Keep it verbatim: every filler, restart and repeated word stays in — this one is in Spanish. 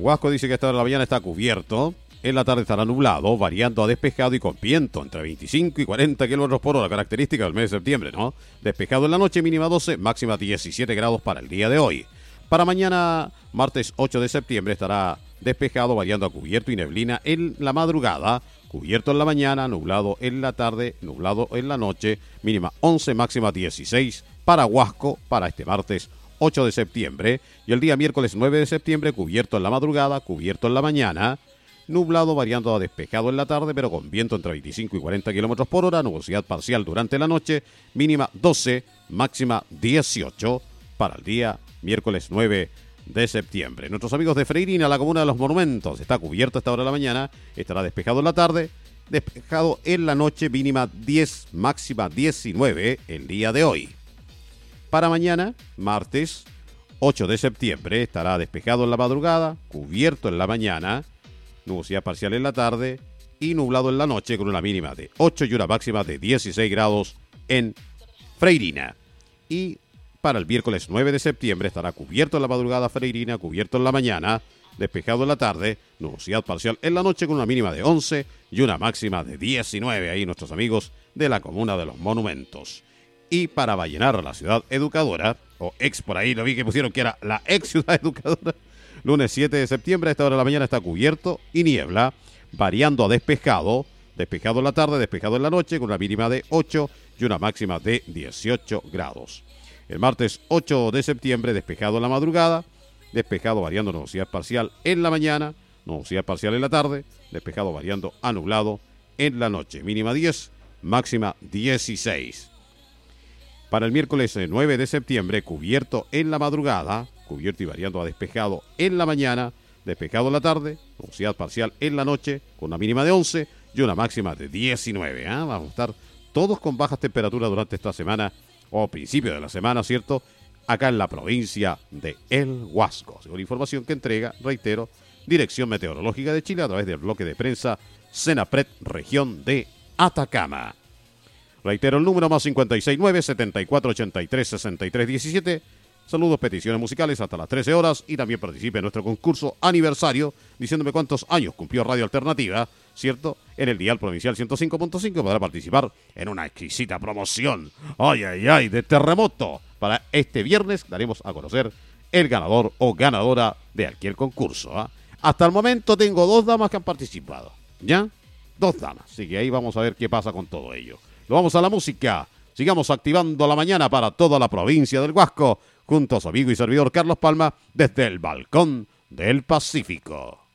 Huasco dice que esta hora de la mañana está cubierto. En la tarde estará nublado, variando a despejado y con viento entre veinticinco y cuarenta kilómetros por hora, característica del mes de septiembre, ¿no? Despejado en la noche, mínima doce, máxima diecisiete grados para el día de hoy. Para mañana, martes ocho de septiembre, estará despejado, variando a cubierto y neblina en la madrugada, cubierto en la mañana, nublado en la tarde, nublado en la noche, mínima once, máxima dieciséis para Huasco para este martes ocho de septiembre. Y el día miércoles nueve de septiembre, cubierto en la madrugada, cubierto en la mañana, nublado variando a despejado en la tarde, pero con viento entre veinticinco y cuarenta kilómetros por hora, nubosidad parcial durante la noche, mínima doce, máxima dieciocho para el día miércoles nueve de septiembre. Nuestros amigos de Freirina, la comuna de los monumentos, está cubierto a esta hora de la mañana, estará despejado en la tarde, despejado en la noche, mínima diez, máxima diecinueve el día de hoy. Para mañana, martes ocho de septiembre, estará despejado en la madrugada, cubierto en la mañana, nubosidad parcial en la tarde y nublado en la noche con una mínima de ocho y una máxima de dieciséis grados en Freirina. Y para el miércoles nueve de septiembre estará cubierto en la madrugada Freirina, cubierto en la mañana, despejado en la tarde, nubosidad parcial en la noche con una mínima de once y una máxima de diecinueve. Ahí nuestros amigos de la comuna de los monumentos. Y para Vallenar, la ciudad educadora, o ex por ahí, lo vi que pusieron que era la ex ciudad educadora, lunes siete de septiembre, a esta hora de la mañana está cubierto y niebla, variando a despejado, despejado en la tarde, despejado en la noche, con una mínima de ocho y una máxima de dieciocho grados. El martes ocho de septiembre, despejado en la madrugada, despejado variando nubosidad parcial en la mañana, nubosidad parcial en la tarde, despejado variando a nublado en la noche, mínima diez, máxima dieciséis. Para el miércoles nueve de septiembre, cubierto en la madrugada, cubierto y variando a despejado en la mañana, despejado en la tarde, nubosidad parcial en la noche, con una mínima de once y una máxima de diecinueve. ¿eh? Vamos a estar todos con bajas temperaturas durante esta semana, o principio de la semana, ¿cierto? Acá en la provincia de El Huasco. Según información que entrega, reitero, Dirección Meteorológica de Chile a través del bloque de prensa Senapred, región de Atacama. Reitero el número más cincuenta y seis nueve, setenta y cuatro ochenta y tres, sesenta y tres diecisiete. Saludos, peticiones musicales hasta las trece horas y también participe en nuestro concurso aniversario diciéndome cuántos años cumplió Radio Alternativa, ¿cierto? En el dial provincial ciento cinco punto cinco podrá participar en una exquisita promoción, ay, ay, ay, de terremoto. Para este viernes daremos a conocer el ganador o ganadora de aquel concurso. ¿eh? Hasta el momento tengo dos damas que han participado, ¿ya? Dos damas, así que ahí vamos a ver qué pasa con todo ello. Lo vamos a la música. Sigamos activando la mañana para toda la provincia del Huasco, junto a su amigo y servidor Carlos Palma, desde el balcón del Pacífico.